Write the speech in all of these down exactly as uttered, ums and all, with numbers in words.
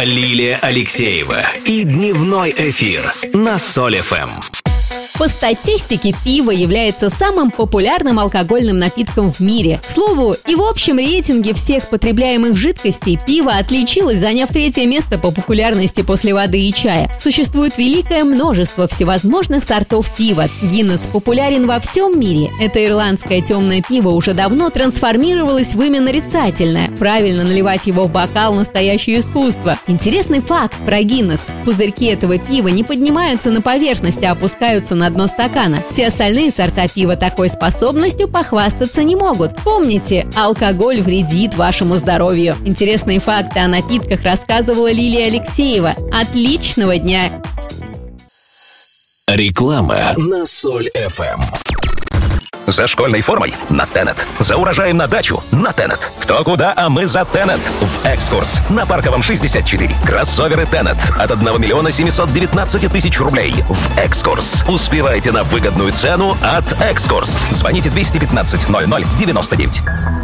Лилия Алексеева и дневной эфир на Соль эф эм. По статистике, пиво является самым популярным алкогольным напитком в мире. К слову, и в общем рейтинге всех потребляемых жидкостей пиво отличилось, заняв третье место по популярности после воды и чая. Существует великое множество всевозможных сортов пива. Гиннес популярен во всем мире. Это ирландское темное пиво уже давно трансформировалось в имя нарицательное. Правильно наливать его в бокал – настоящее искусство. Интересный факт про Гиннес. Пузырьки этого пива не поднимаются на поверхность, а опускаются на дно стакана. Все остальные сорта пива такой способностью похвастаться не могут. Помните, алкоголь вредит вашему здоровью. Интересные факты о напитках рассказывала Лилия Алексеева. Отличного дня! Реклама на Соль эф эм. За школьной формой – на Тенет. За урожаем на дачу – на Тенет. Кто куда, а мы за Тенет. В «Экскурс» на Парковом шестьдесят четыре. Кроссоверы Тенет от одного миллиона семисот девятнадцати тысяч рублей. В «Экскурс». Успевайте на выгодную цену от «Экскурс». Звоните двести пятнадцать ноль ноль девяносто девять.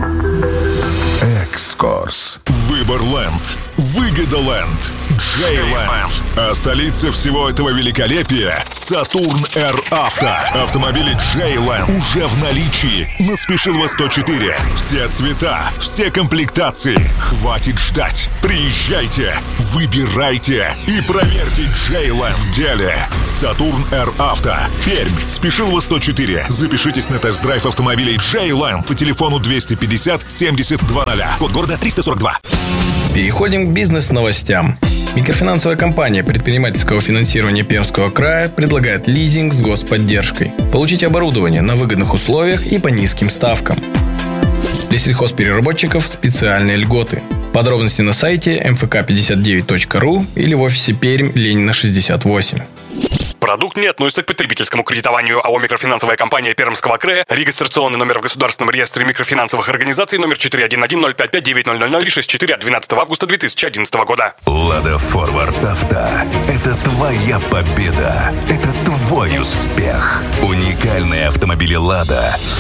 Экскурс. Выборленд. Выгодоленд. Джейленд. А столица всего этого великолепия – Сатурн Р Авто. Автомобили Джейленд уже в наличии на Спешилова сто четыре. Все цвета, все комплектации. Хватит ждать. Приезжайте, выбирайте и проверьте Джейленд в деле. Сатурн Р Авто. Пермь. Спешилова сто четыре. Запишитесь на тест-драйв автомобилей Джейленд по телефону двести пятьдесят семьдесят два ноль. Код города триста сорок два. Переходим к бизнес-новостям. Микрофинансовая компания предпринимательского финансирования Пермского края предлагает лизинг с господдержкой. Получите оборудование на выгодных условиях и по низким ставкам. Для сельхозпереработчиков специальные льготы. Подробности на сайте эм эф ка пятьдесят девять точка ру или в офисе Пермь, Ленина шестьдесят восемь. Продукт не относится к потребительскому кредитованию АО «Микрофинансовая компания Пермского края». Регистрационный номер в Государственном реестре микрофинансовых организаций номер четыре один один ноль пять пять девять ноль ноль ноль шесть четыре от двенадцатого августа две тысячи одиннадцатого года. Лада Форвард Авто. Это твоя победа. Это твой успех. Уникальные автомобили Лада